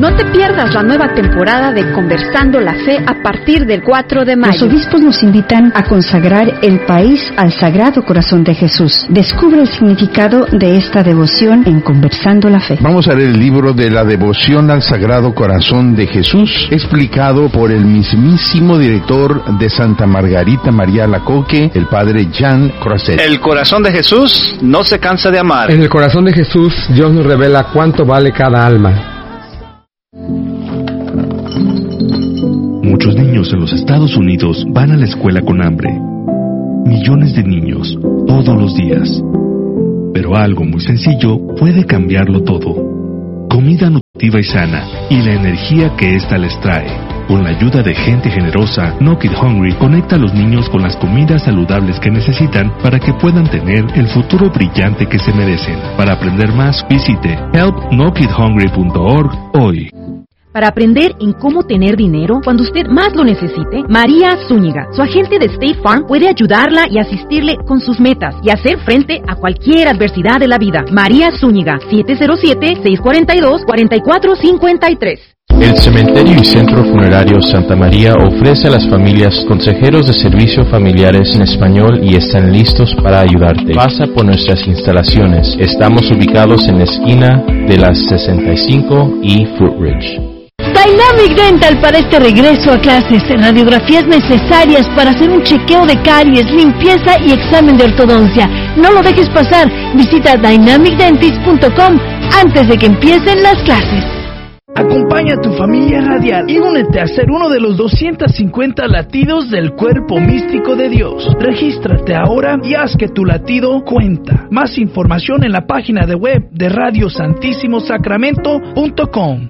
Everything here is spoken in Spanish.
No te pierdas la nueva temporada de Conversando la Fe a partir del 4 de mayo. Los obispos nos invitan a consagrar el país al Sagrado Corazón de Jesús. Descubre el significado de esta devoción en Conversando la Fe. Vamos a leer el libro de la devoción al Sagrado Corazón de Jesús, explicado por el mismísimo director de Santa Margarita María Alacoque, el padre Jean Croiset. El corazón de Jesús no se cansa de amar. En el corazón de Jesús, Dios nos revela cuánto vale cada alma. Muchos niños en los Estados Unidos van a la escuela con hambre. Millones de niños, todos los días. Pero algo muy sencillo puede cambiarlo todo. Comida nutritiva y sana, y la energía que ésta les trae. Con la ayuda de gente generosa, No Kid Hungry conecta a los niños con las comidas saludables que necesitan para que puedan tener el futuro brillante que se merecen. Para aprender más, visite helpnokidhungry.org hoy. Para aprender en cómo tener dinero cuando usted más lo necesite, María Zúñiga, su agente de State Farm, puede ayudarla y asistirle con sus metas y hacer frente a cualquier adversidad de la vida. María Zúñiga, 707-642-4453. El Cementerio y Centro Funerario Santa María ofrece a las familias consejeros de servicio familiares en español y están listos para ayudarte. Pasa por nuestras instalaciones. Estamos ubicados en la esquina de las 65 y Fruitridge. Dynamic Dental para este regreso a clases, radiografías necesarias para hacer un chequeo de caries, limpieza y examen de ortodoncia. No lo dejes pasar, visita dynamicdentist.com antes de que empiecen las clases. Acompaña a tu familia radial y únete a ser uno de los 250 latidos del cuerpo místico de Dios. Regístrate ahora y haz que tu latido cuenta. Más información en la página de web de radiosantissimosacramento.com.